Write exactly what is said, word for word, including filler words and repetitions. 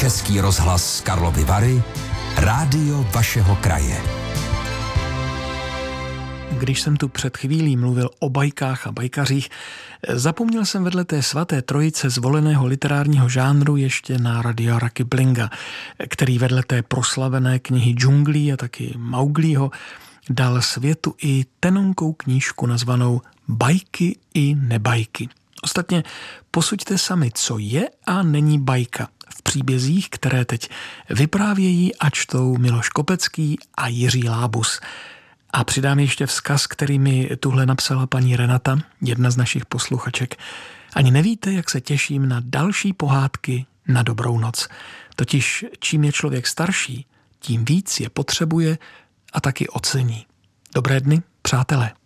Český rozhlas Karlovy Vary, rádio vašeho kraje. Když jsem tu před chvílí mluvil o bajkách a bajkařích, zapomněl jsem vedle té svaté trojice zvoleného literárního žánru ještě na Rudyarda Kiplinga, který vedle té proslavené knihy Džunglí a taky Mauglího dal světu i tenonkou knížku nazvanou Bajky i nebajky. Ostatně posuďte sami, co je a není bajka v příbězích, které teď vyprávějí a čtou Miloš Kopecký a Jiří Lábus. A přidám ještě vzkaz, který mi tuhle napsala paní Renata, jedna z našich posluchaček. Ani nevíte, jak se těším na další pohádky na dobrou noc. Totiž čím je člověk starší, tím víc je potřebuje a taky ocení. Dobré dny, přátelé.